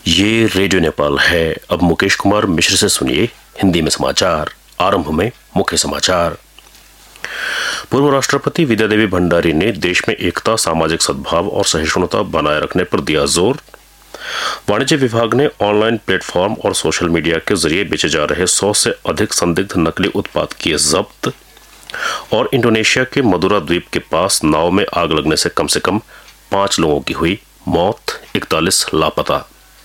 ये रेडियो नेपाल है। अब मुकेश कुमार मिश्र से सुनिए हिंदी में समाचार। आरंभ में मुख्य समाचार। पूर्व राष्ट्रपति विद्यादेवी भंडारी ने देश में एकता, सामाजिक सद्भाव और सहिष्णुता बनाए रखने पर दिया जोर। वाणिज्य विभाग ने ऑनलाइन प्लेटफॉर्म और सोशल मीडिया के जरिए बेचे जा रहे 100 से अधिक संदिग्ध नकली उत्पाद किए जब्त। और इंडोनेशिया के मदुरा द्वीप के पास नाव में आग लगने से कम 5 लोगों की हुई मौत, 41 लापता।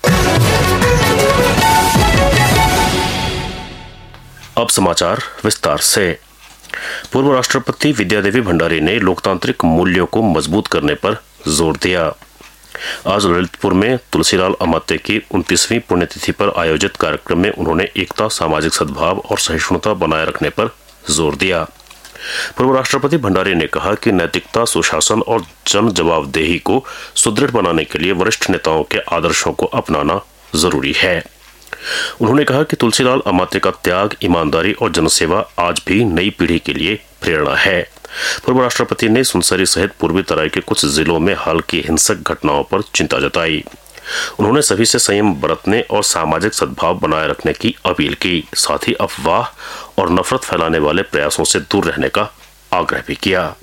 अब समाचार विस्तार से। पूर्व राष्ट्रपति विद्यादेवी भंडारी ने लोकतांत्रिक मूल्यों को मजबूत करने पर जोर दिया। आज ललितपुर में तुलसीलाल अमात्य की 29वीं पुण्यतिथि पर आयोजित कार्यक्रम में उन्होंने एकता, सामाजिक सद्भाव और सहिष्णुता बनाए रखने पर जोर दिया। पूर्व राष्ट्रपति भंडारी ने कहा कि नैतिकता, सुशासन और जन जवाबदेही को सुदृढ़ बनाने के लिए वरिष्ठ नेताओं के आदर्शों को अपनाना जरूरी है। उन्होंने कहा कि तुलसीलाल अमात्य का त्याग, ईमानदारी और जनसेवा आज भी नई पीढ़ी के लिए प्रेरणा है। पूर्व राष्ट्रपति ने सुनसरी सहित पूर्वी तराई के कुछ जिलों में हाल की हिंसक घटनाओं पर चिंता जताई। उन्होंने सभी से संयम बरतने और सामाजिक सद्भाव बनाए रखने की अपील की। साथ ही अफवाह और नफरत फैलाने वाले प्रयासों से दूर रहने का आग्रह भी किया।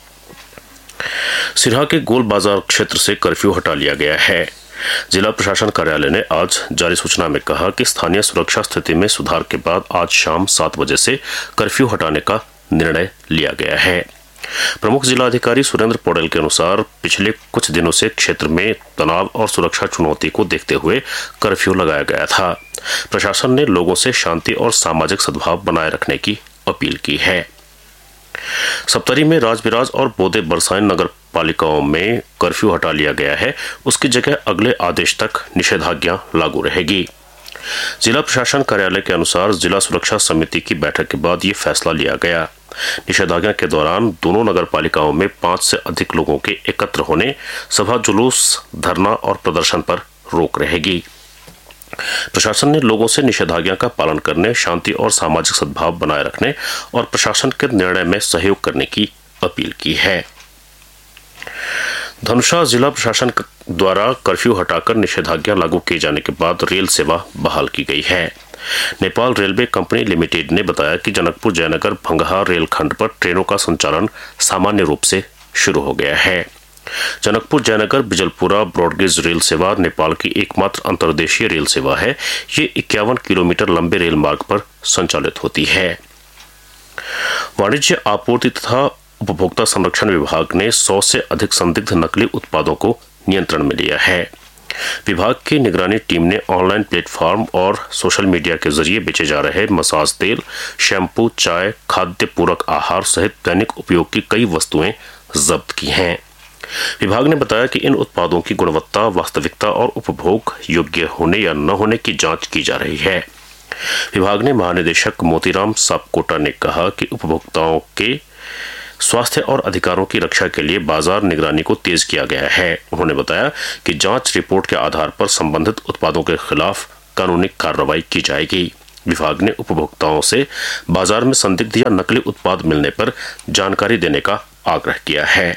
सिरहा के गोल बाजार क्षेत्र से कर्फ्यू हटा लिया गया है। जिला प्रशासन कार्यालय ने आज जारी सूचना में कहा कि स्थानीय सुरक्षा स्थिति में सुधार के बाद आज शाम 7 बजे से कर्फ्यू हटाने का निर्णय लिया गया है। प्रमुख जिला अधिकारी सुरेंद्र पौडेल के अनुसार पिछले कुछ दिनों से क्षेत्र में तनाव और सुरक्षा चुनौती को देखते हुए कर्फ्यू लगाया गया था। प्रशासन ने लोगों से शांति और सामाजिक सद्भाव बनाए रखने की अपील की है। सप्तरी में राजबिराज और बोदे बरसाइन नगर पालिकाओं में कर्फ्यू हटा लिया गया है। उसकी जगह अगले आदेश तक निषेधाज्ञा लागू रहेगी। जिला प्रशासन कार्यालय के अनुसार जिला सुरक्षा समिति की बैठक के बाद ये फैसला लिया गया। निषेधाज्ञा के दौरान दोनों नगर पालिकाओं में 5 से अधिक लोगों के एकत्र होने, सभा, जुलूस, धरना और प्रदर्शन पर रोक रहेगी। प्रशासन ने लोगों से निषेधाज्ञा का पालन करने, शांति और सामाजिक सद्भाव बनाए रखने और प्रशासन के निर्णय में सहयोग करने की अपील की है। धनुषा जिला प्रशासन द्वारा कर्फ्यू हटाकर निषेधाज्ञा लागू किए जाने के बाद रेल सेवा बहाल की गई है। नेपाल रेलवे कंपनी लिमिटेड ने बताया कि जनकपुर जयनगर भंगहा रेलखंड पर ट्रेनों का संचालन सामान्य रूप से शुरू हो गया है। जनकपुर जयनगर बिजलपुरा ब्रॉडगेज रेल सेवा नेपाल की एकमात्र अंतर्देशीय रेल सेवा है। ये 51 किलोमीटर लंबे रेल मार्ग पर संचालित होती है। वाणिज्य, आपूर्ति तथा उपभोक्ता संरक्षण विभाग ने 100 से अधिक संदिग्ध नकली उत्पादों को नियंत्रण में लिया है। विभाग की निगरानी टीम ने ऑनलाइन प्लेटफॉर्म और सोशल मीडिया के जरिए बेचे जा रहे मसाज तेल, शैम्पू, चाय, खाद्य पूरक आहार सहित दैनिक उपयोग की कई वस्तुएं जब्त की हैं। विभाग ने बताया कि इन उत्पादों की गुणवत्ता, वास्तविकता और उपभोग योग्य होने या न होने की जांच की जा रही है। विभाग ने महानिदेशक मोतीराम सापकोटा ने कहा कि उपभोक्ताओं के स्वास्थ्य और अधिकारों की रक्षा के लिए बाजार निगरानी को तेज किया गया है। उन्होंने बताया कि जांच रिपोर्ट के आधार पर संबंधित उत्पादों के खिलाफ कानूनी कार्रवाई की जाएगी। विभाग ने उपभोक्ताओं से बाजार में संदिग्ध या नकली उत्पाद मिलने पर जानकारी देने का आग्रह किया है।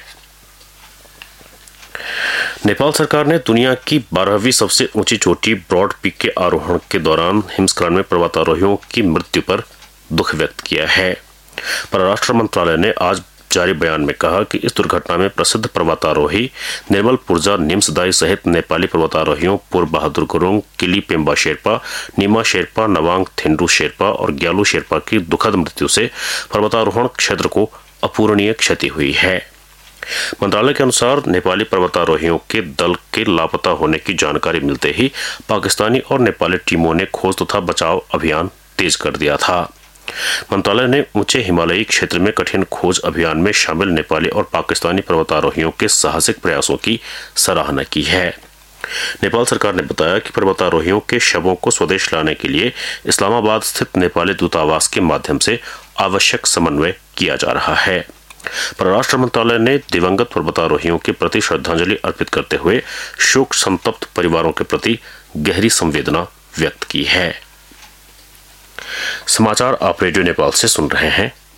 नेपाल सरकार ने दुनिया की 12वीं सबसे ऊंची चोटी ब्रॉड पीक के आरोहण के दौरान हिमस्खलन में पर्वतारोहियों की मृत्यु पर दुख व्यक्त किया है। परराष्ट्र मंत्रालय ने आज जारी बयान में कहा कि इस दुर्घटना में प्रसिद्ध पर्वतारोही निर्मल पुर्जा निम्सदाई सहित नेपाली पर्वतारोहियों पूर्व बहादुर गुरुङ, किली पेम्बा शेर्पा, नीमा शेर्पा, नवांग थिन्डु शेर्पा और ग्यालु शेर्पा की दुखद मृत्यु से पर्वतारोहण क्षेत्र को अपूरणीय क्षति हुई है। मंत्रालय के अनुसार नेपाली पर्वतारोहियों के दल के लापता होने की जानकारी मिलते ही पाकिस्तानी और नेपाली टीमों ने खोज तथा बचाव अभियान तेज कर दिया था। मंत्रालय ने ऊंचे हिमालयी क्षेत्र में कठिन खोज अभियान में शामिल नेपाली और पाकिस्तानी पर्वतारोहियों के साहसिक प्रयासों की सराहना की है। नेपाल सरकार ने बताया कि पर्वतारोहियों के शवों को स्वदेश लाने के लिए इस्लामाबाद स्थित नेपाली दूतावास के माध्यम से आवश्यक समन्वय किया जा रहा है। परराष्ट्र मंत्रालय ने दिवंगत पर्वतारोहियों के प्रति श्रद्धांजलि अर्पित करते हुए शोक संतप्त परिवारों के प्रति गहरी संवेदना व्यक्त की है। समाचार आप रेडियो नेपाल से सुन रहे हैं।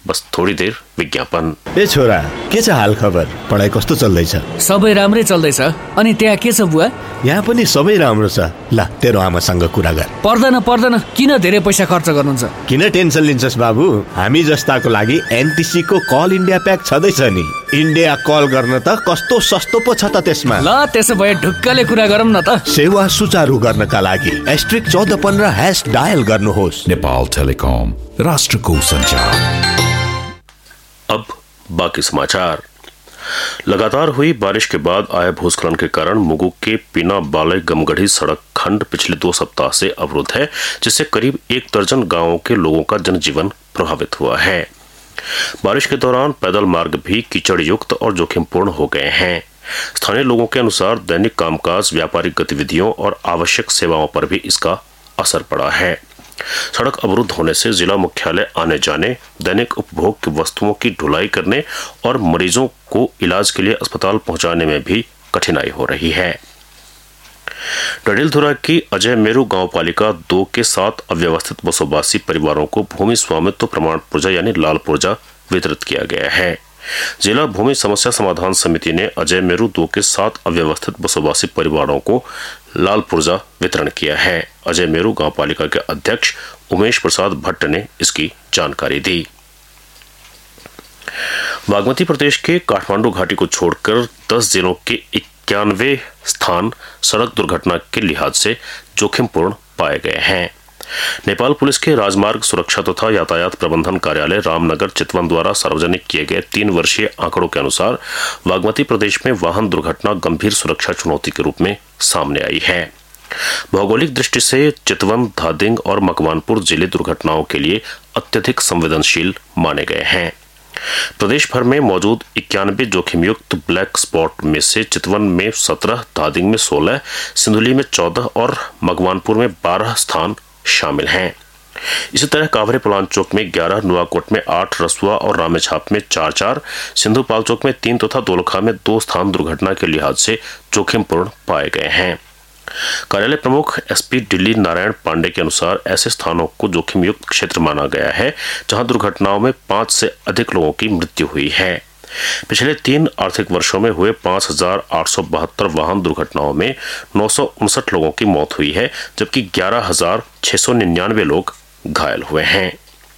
बस थोड़ी देर विज्ञापन। ए छोरा, के छ हाल खबर? पढाइ कस्तो चल्दैछ? सबै राम्रै चल्दैछ। अनि त्यहाँ के छ बुवा? यहाँ पनि सबै राम्रो छ। ल तेरो आमासँग कुरा गर। पर्दैन, किन धेरै पैसा खर्च गर्नुहुन्छ? किन टेन्सन लिन्छस् बाबु? हामी जस्ताको लागि एनटिसी को कल इन्डिया प्याक छँदैछ नि। इन्डिया कल गर्न त कस्तो सस्तो पो छ त त्यसमा। ल त्यसो भए ढुक्कले कुरा गरौँ न त। सेवा सुचारू गर्नका लागि *1415# डायल गर्नुहोस्। नेपाल टेलिकम, राष्ट्रको संचार। अब बाकी समाचार। लगातार हुई बारिश के बाद आए भूस्खलन के कारण मुगु के पीना बाले गमगढ़ी सड़क खंड पिछले 2 सप्ताह से अवरुद्ध है, जिससे करीब 1 दर्जन गांवों के लोगों का जनजीवन प्रभावित हुआ है। बारिश के दौरान पैदल मार्ग भी कीचड़ युक्त और जोखिमपूर्ण हो गए हैं। स्थानीय लोगों के अनुसार दैनिक कामकाज, व्यापारिक गतिविधियों और आवश्यक सेवाओं पर भी इसका असर पड़ा है। सड़क अवरुद्ध होने से जिला मुख्यालय आने जाने, दैनिक उपभोग की वस्तुओं की ढुलाई करने और मरीजों को इलाज के लिए अस्पताल पहुंचाने में भी कठिनाई हो रही है। डडेलधुरा की अजय मेरू गांव पालिका 2 के 7 अव्यवस्थित बसोबासी परिवारों को भूमि स्वामित्व प्रमाण पुर्जा यानी लाल पुर्जा वितरित किया गया है। जिला भूमि समस्या समाधान समिति ने अजय मेरू 2 के 7 अव्यवस्थित बसोबासी परिवारों को लाल पुर्जा वितरण किया है। अजय मेरू गांव पालिका के अध्यक्ष उमेश प्रसाद भट्ट ने इसकी जानकारी दी। बागमती प्रदेश के काठमांडू घाटी को छोड़कर 10 जिलों के 91 स्थान सड़क दुर्घटना के लिहाज से जोखिमपूर्ण पाए गए हैं। नेपाल पुलिस के राजमार्ग सुरक्षा तथा यातायात प्रबंधन कार्यालय रामनगर चितवन द्वारा सार्वजनिक किए गए 3 वर्षीय आंकड़ों के अनुसार बागमती प्रदेश में वाहन दुर्घटना गंभीर सुरक्षा चुनौती के रूप में सामने आई है। भौगोलिक दृष्टि से चितवन, धादिंग और मकवानपुर जिले दुर्घटनाओं के लिए अत्यधिक संवेदनशील माने गए हैं। प्रदेश भर में मौजूद 91 जोखिम युक्त ब्लैक स्पॉट में से चितवन में 17, धादिंग में 16, सिंधुली में 14 और मकवानपुर में 12 स्थान शामिल हैं। इसी तरह कावरे पलांचोक में 11, नुआकोट में 8, रसुआ और रामेछाप में 4-4, सिंधु पालचोक में 3 तथा दोलखा में 2 स्थान दुर्घटना के लिहाज से जोखिमपूर्ण पाए गए हैं। कार्यालय प्रमुख एसपी दिल्ली नारायण पांडे के अनुसार ऐसे स्थानों को जोखिम युक्त क्षेत्र माना गया है जहां दुर्घटनाओं में 5 से अधिक लोगों की मृत्यु हुई है। पिछले 3 आर्थिक वर्षों में हुए 5,872 वाहन दुर्घटनाओं में 959 लोगों की मौत हुई है, जबकि 11,699 लोग घायल हुए हैं।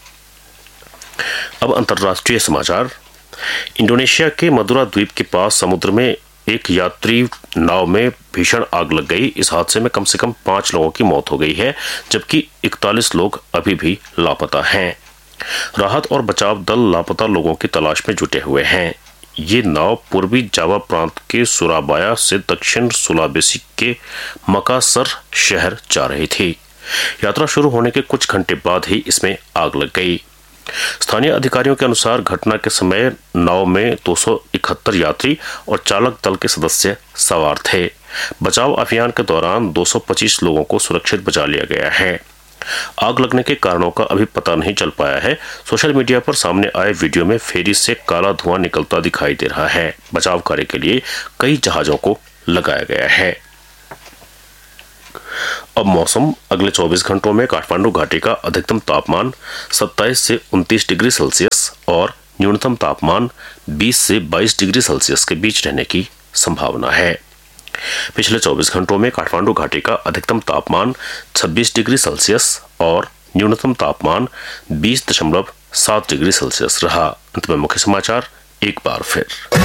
अब अंतर्राष्ट्रीय समाचार। इंडोनेशिया के मदुरा द्वीप के पास समुद्र में एक यात्री नाव में भीषण आग लग गई। इस हादसे में कम से कम 5 लोगों की मौत हो गई है, जबकि 41 लोग अभी भी लापता हैं। राहत और बचाव दल लापता लोगों की तलाश में जुटे हुए हैं। ये नाव पूर्वी जावा प्रांत के सुराबाया से दक्षिण सुलावेसी के मकासर शहर जा रही थी। यात्रा शुरू होने के कुछ घंटे बाद ही इसमें आग लग गई। स्थानीय अधिकारियों के अनुसार घटना के समय नाव में 271 यात्री और चालक दल के सदस्य सवार थे। बचाव अभियान के दौरान 225 लोगों को सुरक्षित बचा लिया गया है। आग लगने के कारणों का अभी पता नहीं चल पाया है। सोशल मीडिया पर सामने आए वीडियो में फेरी से काला धुआं निकलता दिखाई दे रहा है। बचाव कार्य के लिए कई जहाजों को लगाया गया है। अब मौसम। अगले 24 घंटों में काठमांडू घाटी का अधिकतम तापमान 27 से 29 डिग्री सेल्सियस और न्यूनतम तापमान 20 से 22 डिग्री सेल्सियस के बीच रहने की संभावना है। पिछले 24 घंटों में काठमांडू घाटी का अधिकतम तापमान 26 डिग्री सेल्सियस और न्यूनतम तापमान 20.7 डिग्री सेल्सियस रहा। अंत में मुख्य समाचार एक बार फिर।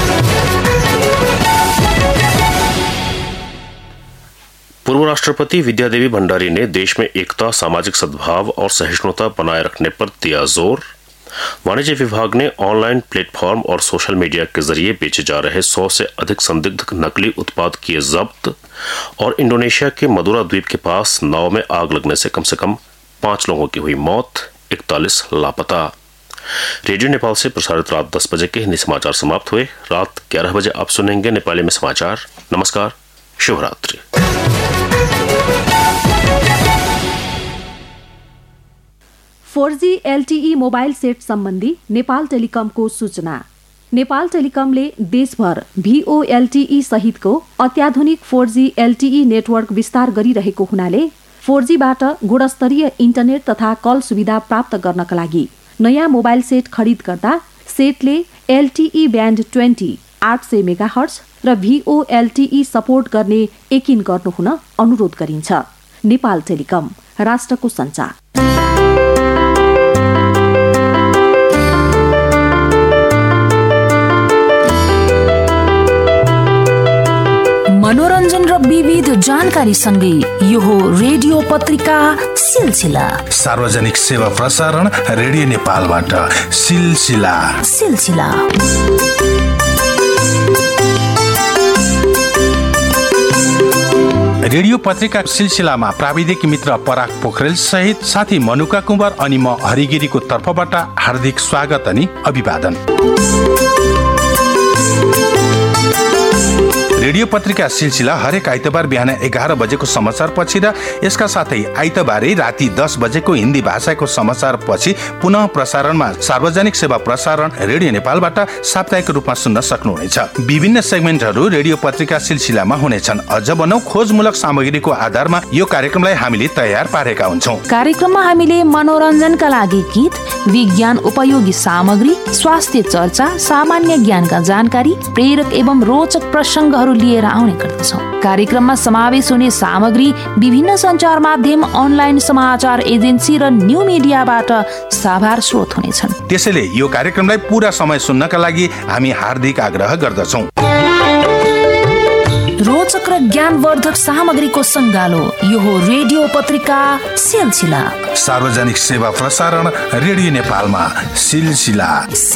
पूर्व राष्ट्रपति विद्यादेवी भंडारी ने देश में एकता, सामाजिक सद्भाव और सहिष्णुता बनाए रखने पर दिया जोर। वाणिज्य विभाग ने ऑनलाइन प्लेटफॉर्म और सोशल मीडिया के जरिए बेचे जा रहे 100 से अधिक संदिग्ध नकली उत्पाद किए जब्त। और इंडोनेशिया के मदुरा द्वीप के पास नाव में आग लगने से कम 5 लोगों की हुई मौत, 41 लापता। रेडियो नेपाल से प्रसारित रात 10 बजे के हिंदी समाचार समाप्त हुए। रात 11 बजे आप सुनेंगे नेपाली में समाचार। नमस्कार, शुभ रात्रि। फोरजी एलटीई मोबाइल सेट सम्बन्धी नेपाल टेलिकमको सूचना। नेपाल टेलिकमले देशभर VoLTE सहितको अत्याधुनिक 4G LTE नेटवर्क विस्तार गरिरहेको हुनाले 4Gबाट गुणस्तरीय इन्टरनेट तथा कल सुविधा प्राप्त गर्नका लागि नयाँ मोबाइल सेट खरिद गर्दा सेटले LTE ब्यान्ड 20 800 मेगाहर्ज र VOLTE सपोर्ट गर्ने यकिन गर्नुहुन अनुरोध गरिन्छ। नेपाल टेलिकम, राष्ट्रको सञ्चार। मनोरञ्जन र विविध जानकारी सँगै यो हो रेडियो पत्रिका सिलसिला। सार्वजनिक सेवा प्रसारण रेडियो नेपालबाट सिलसिला। रेडियो पत्रिका सिलसिलामा प्राविधिक मित्र पराग पोखरेल सहित साथी मनुका कुमार अनि म हरिगिरीको तर्फबाट हार्दिक स्वागत अनि अभिवादन। रेडियो पत्रिका सिलसिला हरेक आइतबार बिहान 11 बजेको समाचार पछि र यसका साथै आइतबारै राति 10 बजेको हिन्दी भाषाको समाचार पछि पुनः प्रसारणमा सार्वजनिक सेवा प्रसारण रेडियो नेपालबाट साप्ताहिक रूपमा सुन्न सक्नुहुनेछ। विभिन्न सेगमेन्टहरू रेडियो पत्रिका सिलसिलामा हुनेछन्। अझ भनौं खोजमूलक सामग्रीको आधारमा यो कार्यक्रमलाई हामीले तयार पारेका हुन्छौं। कार्यक्रममा हामीले मनोरञ्जनका लागि गीत, विज्ञान उपयोगी सामग्री, स्वास्थ्य चर्चा, सामान्य ज्ञानका जानकारी, प्रेरक एवं रोचक प्रसङ्गहरू लिएर आउने गर्दछौँ। कार्यक्रममा समावेश हुने सामग्री विभिन्न सञ्चार माध्यम, अनलाइन समाचार एजेन्सी र न्यू मिडियाबाट साभार स्रोत हुनेछन्। त्यसैले यो कार्यक्रमलाई पूरा समय सुन्नका लागि हामी हार्दिक आग्रह गर्दछौँ। रोचक र ज्ञानवर्धक सामग्रीको सङ्गालो यो हो रेडियो पत्रिका सिलसिला। सार्वजनिक सेवा प्रसारण रेडियो नेपालमा सिलसिला।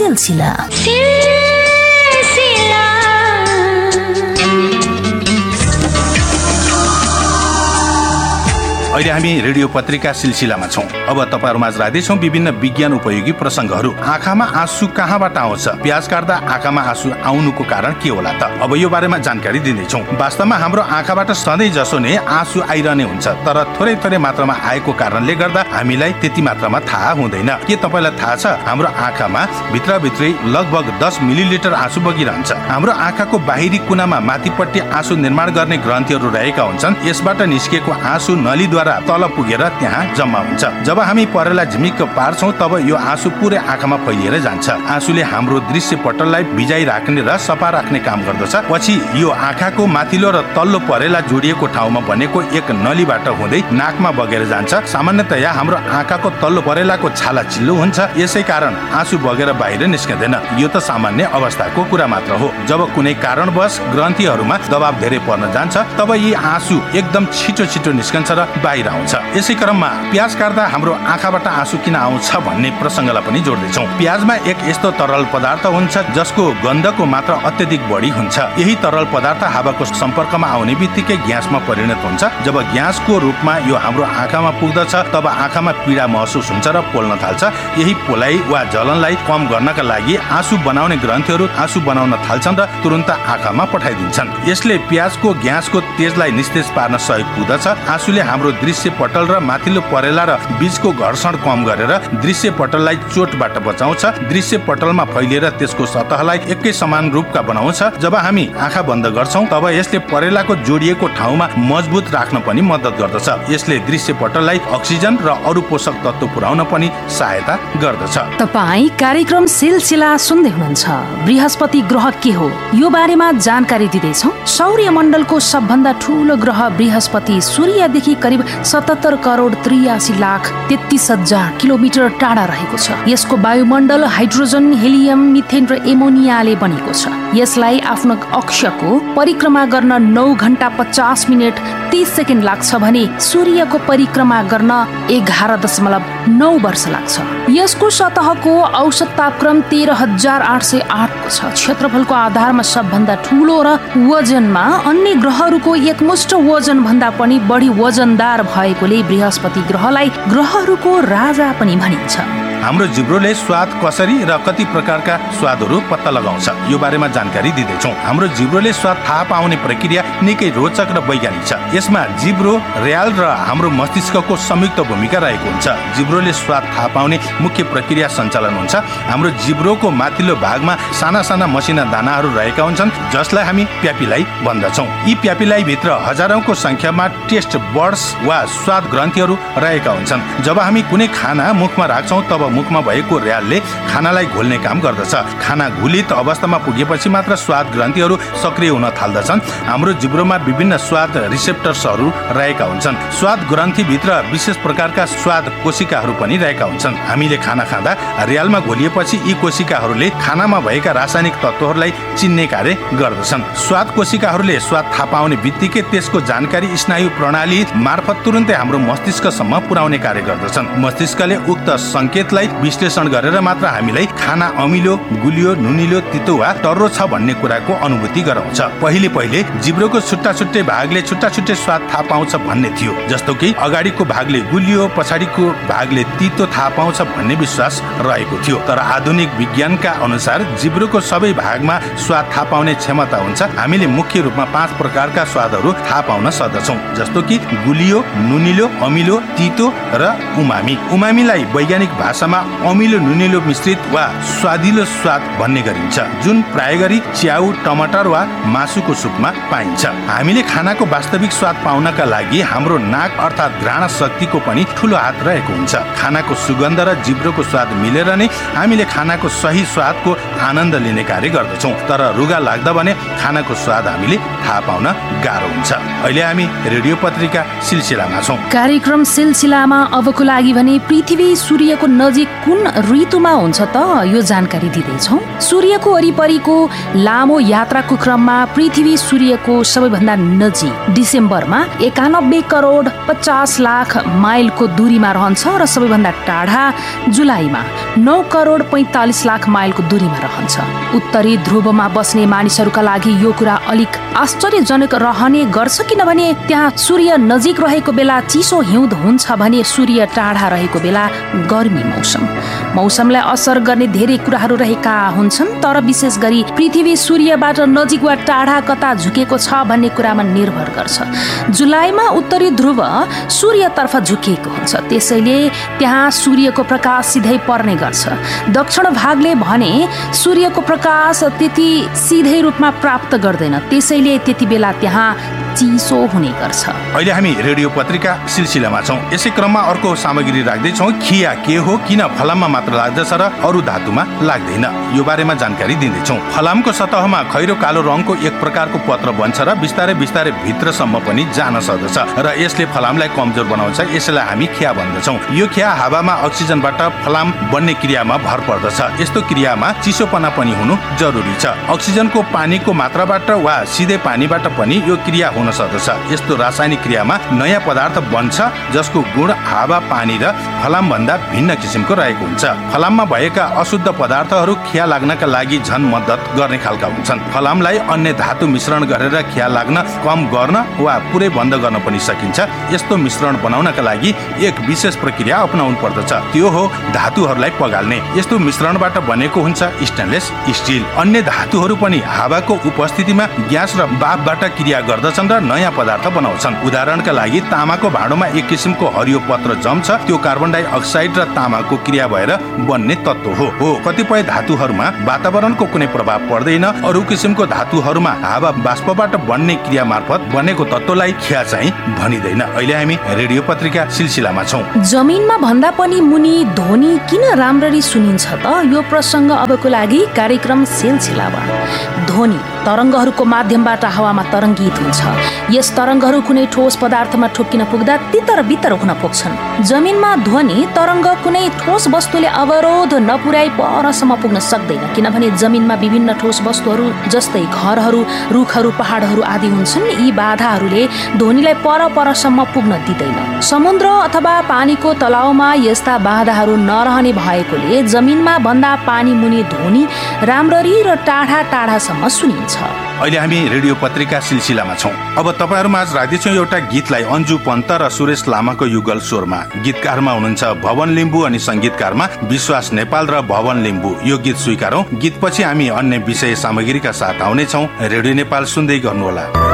अहिले हामी रेडियो पत्रिका सिलसिलामा छौं। अब तपाईहरुमाझ राख्दैछौं विभिन्न विज्ञान उपयोगी प्रसङ्गहरू। आँखामा आँसु कहाँबाट आउँछ? प्याज काट्दा आँखामा आँसु आउनुको कारण के होला त? अब यो बारेमा जानकारी दिँदैछौं। वास्तवमा हाम्रो आँखाबाट सधैँ जसो नै आँसु आइरहने हुन्छ, तर थोरै थोरै मात्रामा आएको कारणले गर्दा हामीलाई त्यति मात्रामा थाहा हुँदैन। के तपाईलाई थाहा छ हाम्रो आँखामा भित्रभित्रै लगभग 10 मिलिलिटर आँसु बगिरहन्छ। हाम्रो आँखाको बाहिरी कुनामा माथिपट्टि आँसु निर्माण गर्ने ग्रन्थीहरू रहेका हुन्छन्। यसबाट निस्केको आँसु नलीद्वारा तल पुगेर त्यहाँ जम्मा हुन्छ। जब हामी परेला झिमिक्क पार्छौं तब यो आँसु पुरै आँखामा फैलिएर जान्छ। आँसुले हाम्रो दृश्य पटललाई भिजाइ राख्ने र सफा राख्ने काम गर्दछ। पछि यो आँखाको माथिल्लो र तल्लो परेला जोडिएको ठाउँमा बनेको एक नलीबाट हुँदै नाकमा बगेर जान्छ। सामान्यतया हाम्रो आँखाको तल्लो परेलाको छाला चिल्लो हुन्छ, यसै कारण आँसु बगेर बाहिर निस्कँदैन। यो त सामान्य अवस्थाको कुरा मात्र हो। जब कुनै कारणवश ग्रन्थीहरूमा दबाव धेरै पर्न जान्छ तब यी आँसु एकदम छिटो निस्कन्छ र बाहिर आउँछ। यसै क्रममा प्याज काट्दा हाम्रो आँखाबाट आँसु किन आउँछ भन्ने प्रसङ्गलाई पनि जोड्दैछौँ। प्याजमा एक यस्तो तरल पदार्थ हुन्छ जसको गन्धको मात्रा अत्यधिक बढी हुन्छ। यही तरल पदार्थ हावाको सम्पर्कमा आउने बित्तिकै ग्यासमा परिणत हुन्छ। जब ग्यासको रूपमा यो हाम्रो आँखामा पुग्दछ तब आँखामा पीडा महसुस हुन्छ र पोल्न थाल्छ। यही पोलाइ वा जलनलाई कम गर्नका लागि आँसु बनाउने ग्रन्थीहरू आँसु बनाउन थाल्छन् र तुरुन्त आँखामा पठाइदिन्छन्। यसले प्याजको ग्यासको तेजलाई निस्तेज पार्न सहयोग पुग्दछ। आँसुले हाम्रो दृश्य पटल र माथिल्लो परेला र बीचको घर्षण कम गरेर दृश्य पटललाई चोटबाट बचाउँछ। दृश्य पटलमा फैलिएर त्यसको सतहलाई एकै समान रूपका बनाउँछ। जब हामी आँखा बन्द गर्छौं तब यसले परेलाको जोडिएको ठाउँमा मजबुत राख्न पनि मद्दत गर्दछ। यसले दृश्य पटललाई अक्सिजन र अरू पोषक तत्त्व पुर्याउन पनि सहायता गर्दछ। तपाई कार्यक्रम सिलसिला सुन्दै हुनुहुन्छ। बृहस्पति ग्रह के हो यो बारेमा जानकारी दिँदैछौँ। सौर्यमण्डलको सबभन्दा ठूलो ग्रह बृहस्पति सूर्यदेखि करिब 77 करोड 83 लाख 33 हजार किलोमिटर टाढा रहेको छ। यसको वायुमण्डल हाइड्रोजन, हेलियम, मिथेन र एमोनियाले बनेको छ। यसलाई आफ्नो अक्षको परिक्रमा गर्न 9 घण्टा 50 मिनट 30 सेकेन्ड लाग्छ भने सूर्यको परिक्रमा गर्न 11.9 वर्ष लाग्छ। यसको सतहको औसत तापक्रम 13,808 को छ। क्षेत्रफलको आधारमा सबभन्दा ठूलो र वजनमा अन्य ग्रहहरूको एकमुष्ट वजन भन्दा पनि बढी वजनदार भएकोले बृहस्पति ग्रहलाई ग्रहहरूको राजा पनि भनिन्छ। हाम्रो जिब्रोले स्वाद कसरी र कति प्रकारका स्वादहरू पत्ता लगाउँछ यो बारेमा जानकारी दिँदैछौँ। हाम्रो जिब्रोले स्वाद थाहा पाउने प्रक्रिया निकै रोचक र वैज्ञानिक छ। यसमा जिब्रो, र्याल र हाम्रो मस्तिष्कको संयुक्त भूमिका रहेको हुन्छ। जिब्रोले स्वाद थाहा पाउने मुख्य प्रक्रिया सञ्चालन हुन्छ। हाम्रो जिब्रोको माथिल्लो भागमा साना साना मसिना दानाहरू रहेका हुन्छन् जसलाई हामी प्यापिलाई भन्दछौँ। यी प्यापिलाई भित्र हजारौंको संख्यामा टेस्ट बर्ड्स वा स्वाद ग्रन्थीहरू रहेका हुन्छन्। जब हामी कुनै खाना मुखमा राख्छौँ तब मुखमा भएको र्यालले खानालाई घोल्ने काम गर्दछ। खाना घुलित अवस्थामा पुगेपछि मात्र स्वाद ग्रन्थीहरू सक्रिय हुन थाल्दछन्। हाम्रो जिब्रोमा विभिन्न स्वाद रिसेप्टर्सहरू रहेका हुन्छन्। स्वाद ग्रन्थीभित्र विशेष प्रकारका स्वाद कोशिकाहरू पनि रहेका हुन्छन्। हामीले खाना खाँदा र्यालमा घोलिएपछि यी कोशिकाहरूले खानामा भएका रासायनिक तत्त्वहरूलाई चिन्ने कार्य गर्दछन्। स्वाद कोशिकाहरूले स्वाद थाहा पाउने बित्तिकै त्यसको जानकारी स्नायु प्रणाली मार्फत तुरुन्तै हाम्रो मस्तिष्कसम्म पुर्याउने कार्य गर्दछन्। मस्तिष्कले उक्त संकेतलाई विश्लेषण गरेर मात्र हामीलाई खाना अमिलो, गुलियो, नुनिलो, तितो वा टर्रो छ भन्ने कुराको अनुभूति गराउँछ। पहिले जिब्रोको छुट्टा छुट्टै भागले छुट्टा छुट्टै स्वाद थाहा पाउँछ भन्ने थियो। जस्तो कि अगाडिको भागले गुलियो, पछाडिको भागले तितो थाहा पाउँछ भन्ने विश्वास रहेको थियो। तर आधुनिक विज्ञानका अनुसार जिब्रोको सबै भागमा स्वाद थाहा पाउने क्षमता हुन्छ। हामीले मुख्य रूपमा 5 प्रकारका स्वादहरू थाहा पाउन सक्दछौँ, जस्तो कि गुलियो, नुनिलो, अमिलो, तितो र उमामी। उमामीलाई वैज्ञानिक भाषामा अमिलो नुनिलो मिश्रित वा स्वादिलो स्वाद भन्ने गरिन्छ, जुन प्रायः च्याउ, टमाटर वा मासुको सुपमा पाइन्छ। हामीले खानाको वास्तविक स्वाद पाउनका लागि हाम्रो नाक अर्थात् घ्राण शक्तिको पनि ठूलो हात रहेको हुन्छ। खानाको सुगन्ध र जिब्रोको स्वाद मिलेर नै हामीले खानाको सही स्वादको आनन्द लिने कार्य गर्दछौँ। तर रुगा लाग्दा भने खानाको स्वाद हामीले थाहा पाउन गाह्रो हुन्छ। अहिले हामी रेडियो पत्रिका सिलसिलामा छौँ। कार्यक्रम सिलसिलामा अबको लागि भने पृथ्वी सूर्यको नजिक कुन ऋतुमा हुन्छ त यो जानकारी दिँदैछौँ। सूर्यको वरिपरिको लामो यात्राको क्रममा पृथ्वी सूर्यको सबैभन्दा नजिक डिसेम्बरमा 91 करोड 50 लाख माइलको दूरीमा रहन्छ र सबैभन्दा टाढा जुलाईमा 9 करोड 45 लाख माइलको दूरीमा रहन्छ। उत्तरी ध्रुवमा बस्ने मानिसहरूका लागि यो कुरा अलिक आश्चर्यजनक रहने गर्छ, किनभने त्यहाँ सूर्य नजिक रहेको बेला चिसो हिउँद हुन्छ भने सूर्य टाढा रहेको बेला गर्मी मौसमलाई असर गर्ने धेरै कुराहरू रहेका हुन्छन्, तर विशेष गरी पृथ्वी सूर्यबाट नजिक वा टाढा कता झुकेको छ भन्ने कुरामा निर्भर गर्छ। जुलाईमा उत्तरी ध्रुव सूर्यतर्फ झुकिएको हुन्छ, त्यसैले त्यहाँ सूर्यको प्रकाश सिधै पर्ने गर्छ। दक्षिण भागले भने सूर्यको प्रकाश त्यति सिधै रूपमा प्राप्त गर्दैन, त्यसैले त्यति बेला त्यहाँ चिसो हुने गर्छ। अहिले हामी रेडियो पत्रिका सिलसिलामा छौँ। यसै क्रममा अर्को सामग्री राख्दैछौँ। खिया के हो, किन फलाममा मात्र लाग्दछ र अरू धातुमा लाग्दैन, यो बारेमा जानकारी दिँदैछौँ। फलामको सतहमा खैरो कालो रङको एक प्रकारको पत्र बन्छ र बिस्तारै बिस्तारै भित्रसम्म पनि जान सक्दछ र यसले फलामलाई कमजोर बनाउँछ। यसलाई हामी खिया भन्दछौँ। यो खिया हावामा अक्सिजनबाट फलाम बन्ने क्रियामा भर पर्दछ। यस्तो क्रियामा चिसोपना पनि हुनु जरुरी छ। अक्सिजनको पानीको मात्राबाट वा सिधै पानीबाट पनि यो क्रिया हुन सक्दछ। यस्तो रासायनिक क्रियामा नयाँ पदार्थ बन्छ जसको गुण हावा, पानी र फलाम भन्दा भिन्न किसिमको रहेको हुन्छ। फलाममा भएका अशुद्ध पदार्थहरू खिया लाग्नका लागि झन मद्दत गर्ने खालका हुन्छन्। फलामलाई अन्य धातु मिश्रण गरेर खिया लाग्न कम गर्न वा पुरै बन्द गर्न पनि सकिन्छ। यस्तो मिश्रण बनाउनका लागि एक विशेष प्रक्रिया अपनाउनु पर्दछ, त्यो हो धातुहरूलाई पगाल्ने। यस्तो मिश्रणबाट बनेको हुन्छ स्टेनलेस स्टिल। अन्य धातुहरू पनि हावाको उपस्थितिमा ग्यास र वाफबाट क्रिया गर्दछन् र नयाँ पदार्थ बनाउँछन्। उदाहरणका लागि तामाको भाँडोमा एक किसिमको हरियो पत्र जम्छ, त्यो कार्बन डाइअक्साइड र तामाको क्रिया भएर बन्ने तत्त्व हो। कतिपय धातुहरूमा वातावरणको कुनै प्रभाव पर्दैन, अरू किसिमको धातुहरूमा हावा बाष्पबाट बन्ने क्रिया मार्फत बनेको तत्त्वलाई खिया चाहिँ भनिँदैन। अहिले हामी रेडियो पत्रिका सिलसिलामा छौँ। जमिनमा भन्दा पनि मुनि ध्वनि किन राम्ररी सुनिन्छ त यो प्रसङ्ग अबको लागि कार्यक्रम सिलसिलामा। ध्वनि तरङ्गहरूको माध्यमबाट हावामा तरङ्गित हुन्छ। यस तरङ्गहरू कुनै ठोस पदार्थमा ठोक्किन पुग्दा तितर बितर हुन पुग्छन्। जमिनमा ध्वनि तरङ्ग कुनै ठोस वस्तुले अवरोध नपुर्याई परसम्म पुग्न सक्दैन, किनभने जमिनमा विभिन्न ठोस वस्तुहरू जस्तै घरहरू, रुखहरू, पहाडहरू आदि हुन्छन्। यी बाधाहरूले ध्वनिलाई परसम्म पुग्न दिँदैन। समुद्र अथवा पानीको तलाउमा यस्ता बाधाहरू नरहने भएकोले जमिनमा भन्दा पानी मुनि ध्वनि राम्ररी र टाढासम्म सुनिन्छ। अहिले हामी रेडियो पत्रिका सिलसिलामा छौँ। अब तपाईँहरूमा आज राख्दैछौँ एउटा गीतलाई अन्जु पन्त र सुरेश लामाको युगल स्वरमा। गीतकारमा हुनुहुन्छ भवन लिम्बू अनि संगीतकारमा विश्वास नेपाल र भवन लिम्बू। यो गीत स्वीकारौँ। गीतपछि हामी अन्य विषय सामग्रीका साथ आउनेछौँ। रेडियो नेपाल सुन्दै गर्नुहोला।